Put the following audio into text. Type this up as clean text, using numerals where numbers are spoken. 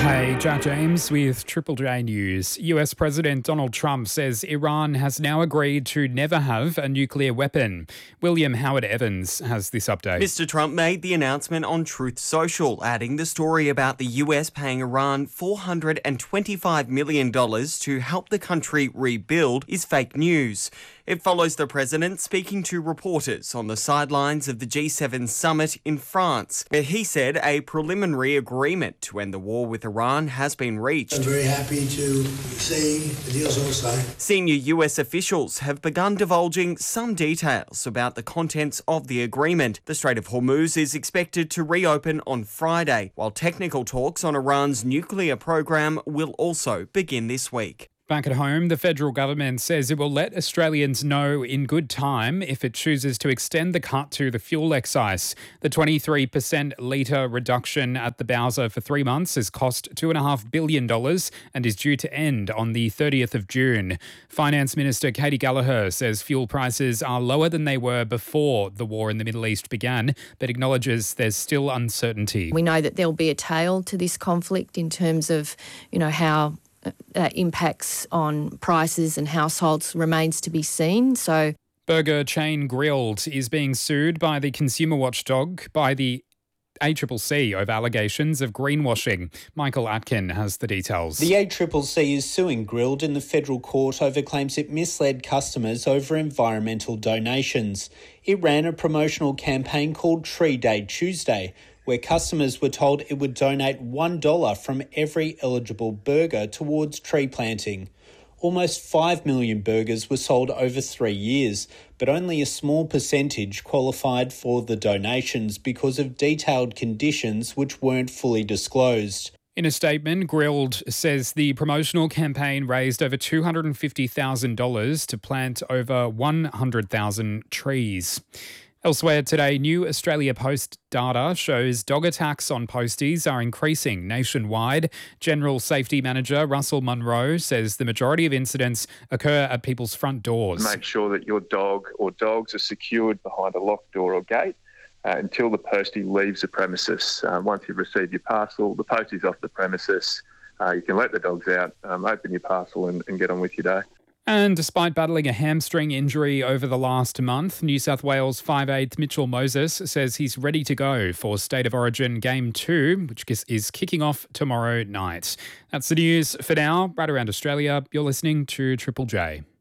Hey, Jack James with Triple J News. US President Donald Trump says Iran has now agreed to never have a nuclear weapon. William Howard Evans has this update. Mr. Trump made the announcement on Truth Social, adding the story about the US paying Iran $425 million to help the country rebuild is fake news. It follows the president speaking to reporters on the sidelines of the G7 summit in France, where he said a preliminary agreement to end the war with Iran has been reached. I'm very happy to say the deal's all signed. Senior US officials have begun divulging some details about the contents of the agreement. The Strait of Hormuz is expected to reopen on Friday, while technical talks on Iran's nuclear program will also begin this week. Back at home, the federal government says it will let Australians know in good time if it chooses to extend the cut to the fuel excise. The 23% litre reduction at the Bowser for 3 months has cost $2.5 billion and is due to end on the 30th of June. Finance Minister Katie Gallagher says fuel prices are lower than they were before the war in the Middle East began, but acknowledges there's still uncertainty. We know that there'll be a tail to this conflict in terms of, how that impacts on prices and households remains to be seen. So, burger chain Grilled is being sued by the consumer watchdog by the ACCC over allegations of greenwashing. Michael Atkin has the details. The ACCC is suing Grilled in the federal court over claims it misled customers over environmental donations. It ran a promotional campaign called Tree Day Tuesday, where customers were told it would donate $1 from every eligible burger towards tree planting. Almost 5 million burgers were sold over 3 years, but only a small percentage qualified for the donations because of detailed conditions which weren't fully disclosed. In a statement, Grilled says the promotional campaign raised over $250,000 to plant over 100,000 trees. Elsewhere today, new Australia Post data shows dog attacks on posties are increasing nationwide. General Safety Manager Russell Munro says the majority of incidents occur at people's front doors. Make sure that your dog or dogs are secured behind a locked door or gate until the postie leaves the premises. Once you've received your parcel, the postie's off the premises. You can let the dogs out, open your parcel and get on with your day. And despite battling a hamstring injury over the last month, New South Wales 5'8" Mitchell Moses says he's ready to go for State of Origin Game 2, which is kicking off tomorrow night. That's the news for now. Right around Australia, you're listening to Triple J.